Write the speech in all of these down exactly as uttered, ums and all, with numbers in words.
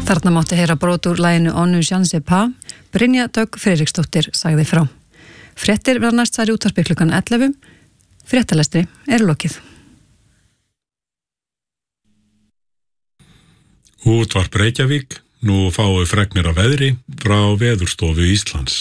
Þarna mátti heyra brot úr laginu On ne change pas. Brynja Dögg Friðriksdóttir sagði frá. Fréttir verða næst þar í útvarpi klukkan ellefu. Fréttalestri er lokið. Útvarp Reykjavík, nú fáu fregnir af veðri frá Veðurstofu Íslands.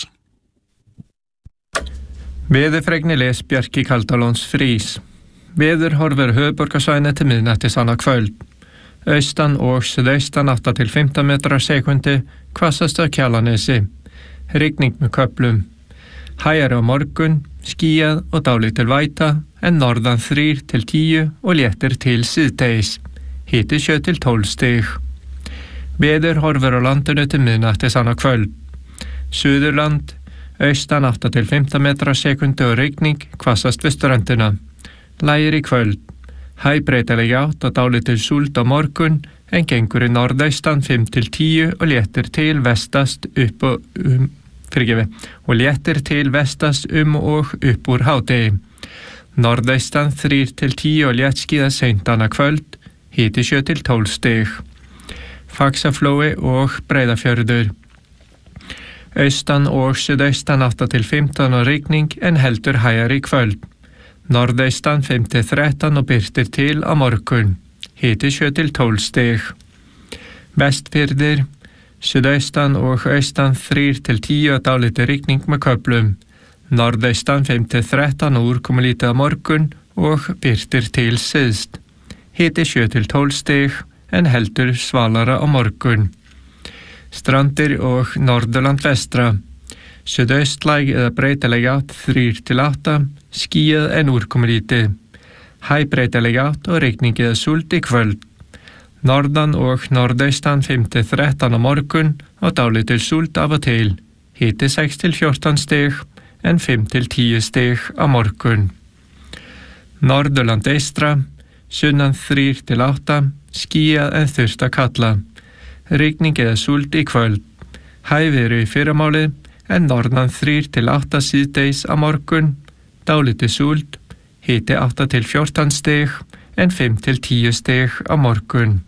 Veðurfregni les Bjarki Kaldalóns Frís. Veður horfir höfuðborgarsvæðinu til miðnættis annað kvöld. Austan og suðaustan átta til fimmtán metrar á sekúndu, hvassast á Kjalarnesi. Rigning með köflum. Hægari á morgun, skýjað og dálítil væta, en norðan þrír til tíu og léttir til síðdegis. Hiti sjö til tólf stig. Veður horfir á landinu til miðnættis annað kvöld. Suðurland, austan átta til fimmtán metrar á sekúndu og rigning, hvassast við ströndina. Lægir í kvöld. Hægbreytileg átt og dálítil súld á morgun, en gengur í norðaustan fimm til tíu og léttir til vestast upp og um, fyrirgefi, og léttir til vestast um og upp úr hádegi. Norðaustan þrír til tíu og léttskýjað seint annað kvöld, hiti sjö til tólf stig. Faxaflói og Breiðafjörður. Austan og suðaustan átta til fimmtán og rigning, en heldur hægari í kvöld. Norðaustan fimm til þrettán og birtir til á morgun. Hiti sjö til tólf stig. Vestfirðir, suðaustan og austan þrír til tíu og dálítil rigning með köflum. Norðaustan fimm til þrettán og úrkomulítið á morgun og birtir til syðst. Hiti sjö til tólf stig, en heldur svalara á morgun. Strandir og Norðurland vestra. Suðaustlæg eða breytileg átt þrír til átta, skýjað en úrkomulítið. Hægbreytileg átt og rigning eða súld í kvöld. Norðan og norðaustan fimm til þrettán á morgun og dálítil súld af og til. Hiti sex til fjórtán stig, en fimm til tíu stig á morgun. Norðurland eystra, sunnan þrír til átta, skýjað en þurrt að kalla. Rigning eða súld í kvöld. Hægviðri í fyrramálið, en norðan þrír til átta síðdegis á morgun, dálítið súld, hiti átta til fjórtán stig, en fimm til tíu stig á morgun.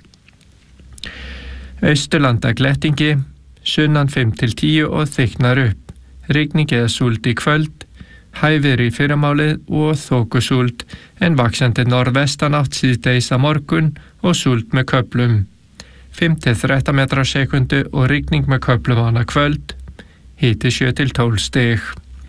Austurlanda glettingi, sunnan fimm til tíu og þykknar upp. Rigning eða súld í kvöld, hægviðri í fyrramálið og þokusúld, en vaxandi norðvestan átt síðdegis á morgun og súld með köflum. fimm til þrettán metrar á sekundu og rigning með köflum annað kvöld. Hiti sjö til tólf stig.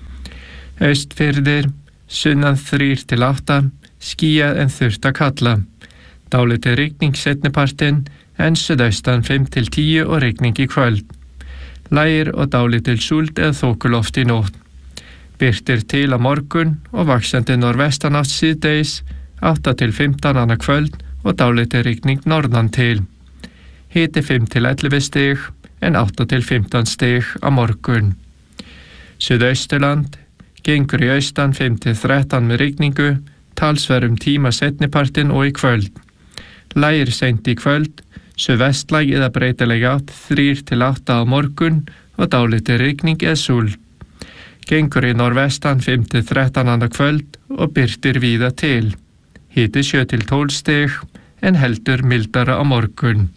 Austfirðir, sunnan þrír til átta, skýjað en þurrt að kalla. Dálítil rigning seinnipartinn, en suðaustan fimm til tíu og rigning í kvöld. Lægir og dálítil súld eða þokuloft í nótt. Birtir til á morgun og vaxandi norðvestanátt síðdegis, átta til fimmtán annað kvöld og dálítil rigning norðan til. Hiti fimm til ellefu stig, en átta til fimmtán stig á morgun. Suðausturland, gengur í austan fimm til þrettán með rigningu, talsverðum tíma seinnipartinn og í kvöld. Lægir seint í kvöld, suðvestlæg eða breytileg átt þrír til átta á morgun og dálítil rigning eða súld. Gengur í norðvestan fimm til þrettán annað kvöld og birtir víða til. Hiti sjö til tólf stig, en heldur mildara á morgun.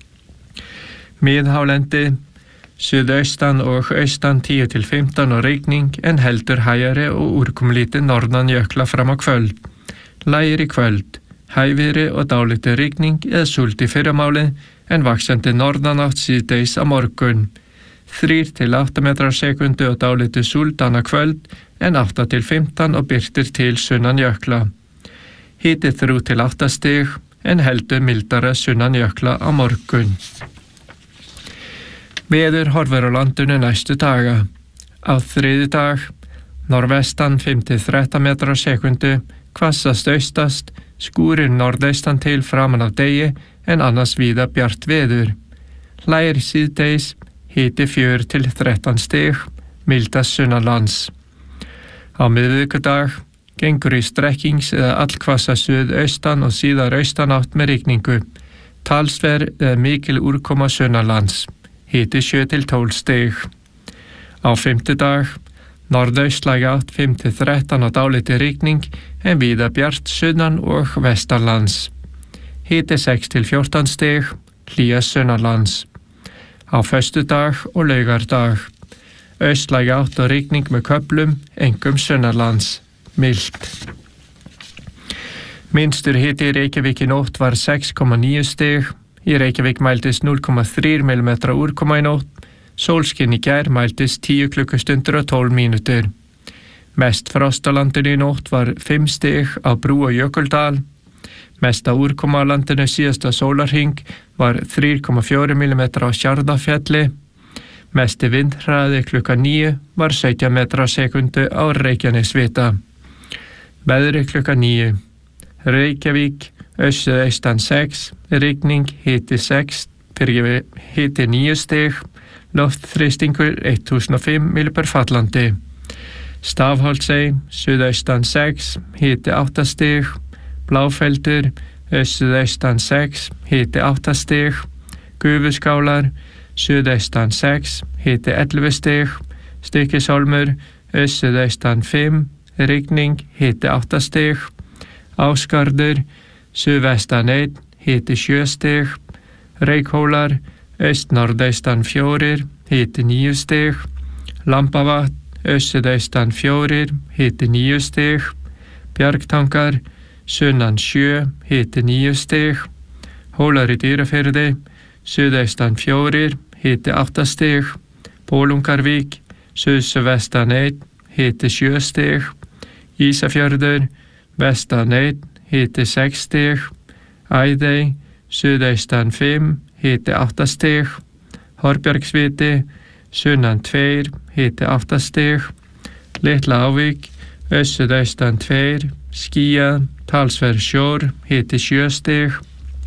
Miðhálendi, suðaustan og austan tíu til fimmtán og rigning, en heldur hægari og úrkomulítið norðan jökla fram á kvöld. Lægir í kvöld, hægviðri og dálítil rigning eða súld í fyrramálið, en vaxandi norðanátt síðdegis á morgun. þrír til átta metrar á sekundu og dálítil súld annað kvöld, en átta til fimmtán og birtir til sunnan jökla. Hiti þrjú til átta stig, en heldur mildara sunnan jökla á morgun. Veður horfir á landinu næstu daga. Á þriðjudag, norðvestan fimm til þrettán metrar á sekundu, hvassast austast, skúrir norðaustan til framan af degi, en annars víða bjart veður. Lægir síðdegis, hiti fjögur til þrettán stig, mildast sunnanlands. Á miðvikudag, gengur í strekkings eða allhvassa suðaustan og síðar austanátt með rigningu. Talsverð eða mikil úrkoma sunnanlands. Hiti sjö til tólf stig. Á fimmtudag, norðaustlæg átt fimm til þrettán og dálítil rigning, en víða bjart sunnan og vestanlands. Hiti sex til fjórtán stig, hlýjast sunnanlands. á föstudag og laugardag. Austlæg átt og rigning með köflum, einkum sunnanlands, milt. Minnstur hiti í Reykjavík í nótt var sex komma níu stig, í Reykjavík mældist núll komma þrír millimetrar úrkoma í nótt, sólskinn í gær mældist tíu klukkustundir og tólf mínútur. Mest frost á landinu í nótt var fimm stig á Brú og Jökuldal. Mesta úrkoma á landinu síðasta sólarhring var þrjú komma fjórir millimetrar á Sjarðafjalli. Mesti vindhraði klukkan níu var sautján metrar á sekundu á Reykjanesvita. Veðri klukkan níu. Reykjavík, austan sex, rigning, hiti sex, fyrir hiti níu stig, loftþrýstingur þúsund og fimm millimetrar fallandi. Stafholtsey, suðaustan sex, hiti átta stig, Bláfeldur, suðaustan sex, hiti átta stig, Gufuskálar, suðaustan sex, hiti ellefu stig, Stykkishólmur, suðaustan fimm, rigning, hiti átta stig, Ásgarður, suðvestan einn, hiti sjö stig, Reykhólar, aust-norðaustan fjórir, hiti níu stig, Lambavatn, suðaustan fjórir, hiti níu stig, Bjargtangar, sunnan sjö, hiti níu stig, Hólar í Dýrafirði, suðaustan fjórir, hiti átta stig, Bolungarvík, suðvestan einn, hiti sjö stig, Ísafjörður, vestan einn, hiti sex stig, Æðey, suðaustan fimm, hiti átta stig, Horbjargsviti, sunnan tveir, hiti átta stig, Litla Ávík, suðaustan tveir, skýjað, talsverð sjór, hiti sjö stig,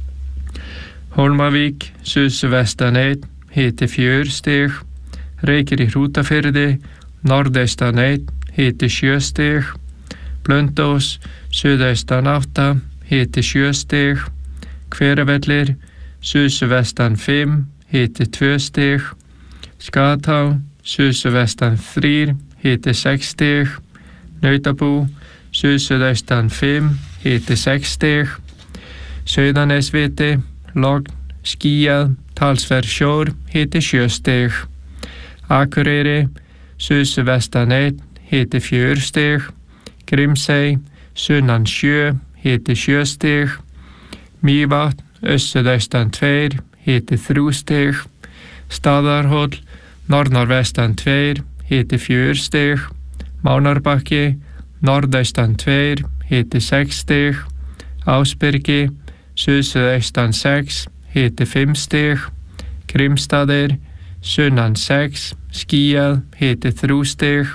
Hólmavík, suðvestan einn, hiti fjögur stig, Reykir í Hrútafirði, norðaustan einn, hiti sjö stig, Blöndós, suðaustan átta, hiti sjö stig, Hveravellir, suðvestan fimm, hiti tvö stig, Skatá, suðvestan þrír, hiti sex stig, Nautabú, suðaustan fimm, hiti sex stig, Sauðanesviti, logn, skýjað, talsverð sjór, hiti sjö stig, Akureyri, suðvestan einn, hiti fjögur stig, Grímsey, sunnan sjö, hiti sjö stig, Mývatn, suðaustan tveir, hiti þrjú stig, Staðarhóll, norðnorvestan tveir, hiti fjögur stig, Mánárbakki, norðaustan tveir, hiti sex stig, Ásbyrgi, suðaustan sex, hiti fimm stig, Grímsstaðir, sunnan sex, skýjað, hiti þrjú stig,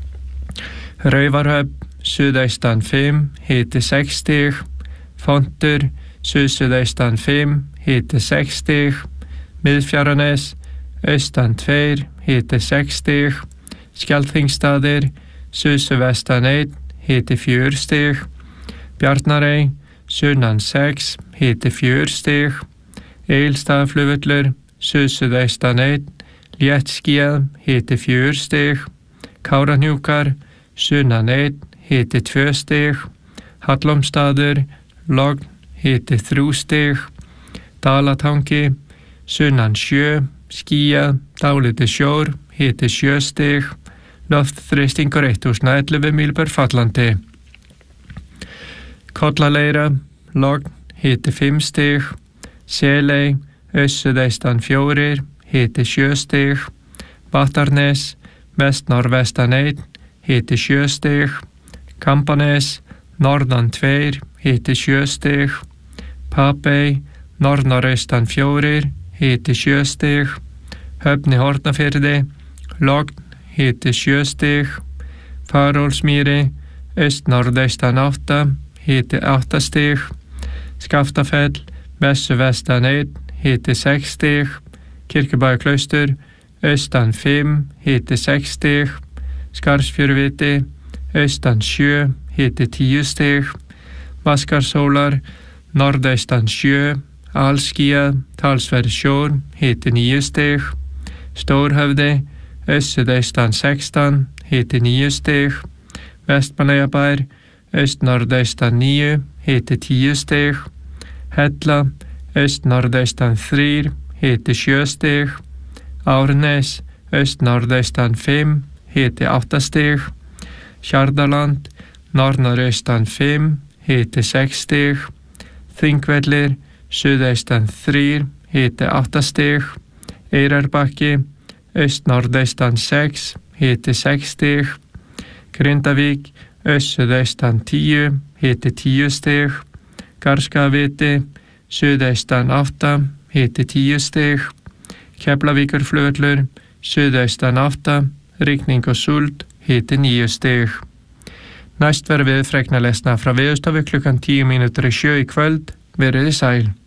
Raufarhöfn, suðaustan fimm, hiti sex stig, Fontur, suðaustan fimm, hiti sex stig, Miðfjaranes, austan tveir, hiti sex stig, Skjaldþingsstaðir, suðvestan einn, hiti fjögur stig, Bjarnarey, sunnan sex, hiti fjögur stig, Egilsstaðaflugvöllur, suðaustan einn, léttskýjað, hiti fjögur stig, Kárahnjúkar, sunnan einn, hiti tvö stig, Hallormsstaður, logn, hiti þrjú stig, Dalatangi, sunnan sjö, skýjað, dálítið sjór, hiti sjö stig, loftþrýstingur þúsund og ellefu millimetrar fallandi. Kollaleira, logn, hiti fimm stig, Seley, suðaustan fjórir, hiti sjö stig, Vattarnes, vest-norvestan einn, hiti sjö stig, Kambanes, norðan tveir, hiti sjö stig, Papey, norðnoraustan fjórir, hiti sjö stig, Höfn í Hornafirði, logn, hiti sjö stig, Farólfsmýri, aust-norðaustan átta, hiti átta stig, Skaftafell, vestan einn, hiti sex stig, Kirkjubæjarklaustur, austan fimm, hiti sex stig, Skarðsfjöruviti, austan sjö, hiti tíu stig, Vatnsskarðshólar, norðaustan sjö, alskýjað, talsverð sjór, hiti níu stig, Stórhöfði, suðaustan sextán, hiti níu stig, Vestmannaeyjabær, aust-norðaustan níu, hiti tíu stig, Hella, aust-norðaustan þrír, hiti sjö stig, Árnes, öst-norðaustan fimm, hiti átta stig. Hjarðarland, norð-norðaustan fimm, hiti sex stig. Þingvellir, suðaustan þrír, hiti átta stig. Eyrarbakki, öst-norðaustan sex, hiti sex stig. Grindavík, öst-suðaustan tíu, hiti tíu stig. Garðskagaviti, suðaustan átta, hiti tíu stig. Keflavíkurflugvöllur, suðaustan átta, rigning og súld, hiti níu stig. Næst verður við frekna lesna frá Veðurstofu klukkan tíu mínútur í sjö í kvöld. Verið í sæl.